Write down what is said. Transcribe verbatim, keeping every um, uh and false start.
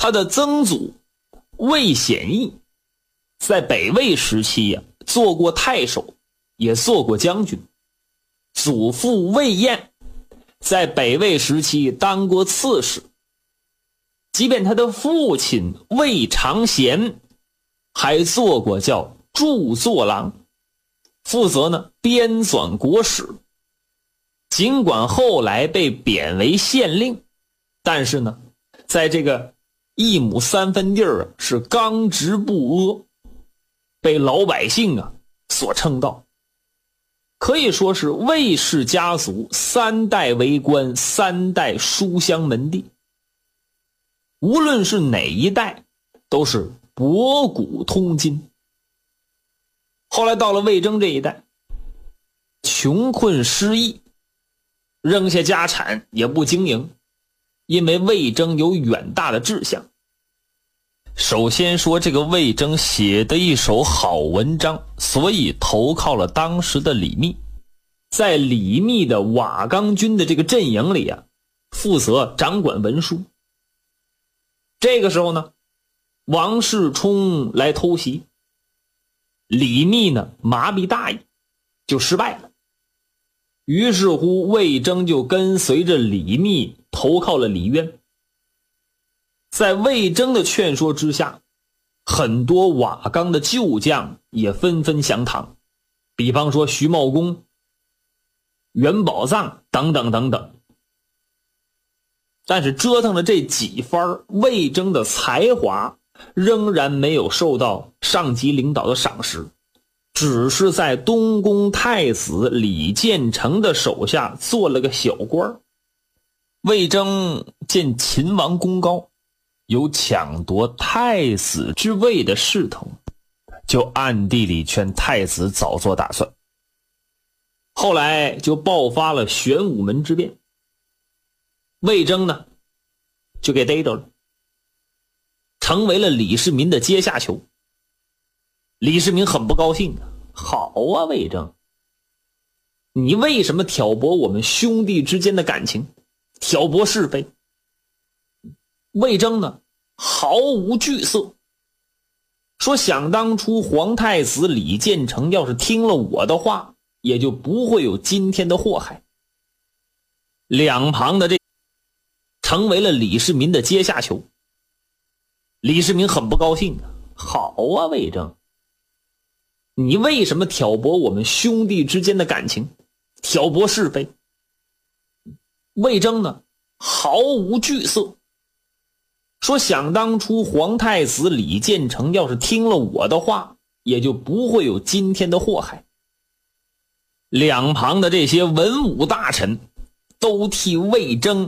他的曾祖魏显义在北魏时期呀、啊，做过太守，也做过将军。祖父魏彦在北魏时期当过刺史。即便他的父亲魏长贤还做过叫著作郎，负责呢编纂国史。尽管后来被贬为县令，但是呢在这个一亩三分地儿是刚直不阿，被老百姓啊所称道，可以说是魏氏家族三代为官，三代书香门第。无论是哪一代都是博古通今。后来到了魏征这一代，穷困失意，扔下家产也不经营，因为魏征有远大的志向。首先说这个魏征写的一手好文章，所以投靠了当时的李密。在李密的瓦岗军的这个阵营里啊，负责掌管文书。这个时候呢，王世充来偷袭，李密呢麻痹大意，就失败了。于是乎魏征就跟随着李密投靠了李渊。在魏征的劝说之下，很多瓦岗的旧将也纷纷降唐，比方说徐茂公、元宝藏等等等等。但是折腾了这几番，魏征的才华仍然没有受到上级领导的赏识，只是在东宫太子李建成的手下做了个小官。魏征见秦王功高，有抢夺太子之位的势头，就暗地里劝太子早做打算。后来就爆发了玄武门之变，魏征呢就给逮着了，成为了李世民的阶下囚。李世民很不高兴啊，好啊魏征，你为什么挑拨我们兄弟之间的感情，挑拨是非？魏征呢毫无惧色，说想当初皇太子李建成要是听了我的话，也就不会有今天的祸害。两旁的这成为了李世民的阶下囚。李世民很不高兴啊，好啊魏征，你为什么挑拨我们兄弟之间的感情，挑拨是非？魏征呢毫无惧色，说想当初皇太子李建成要是听了我的话，也就不会有今天的祸害。两旁的这些文武大臣都替魏征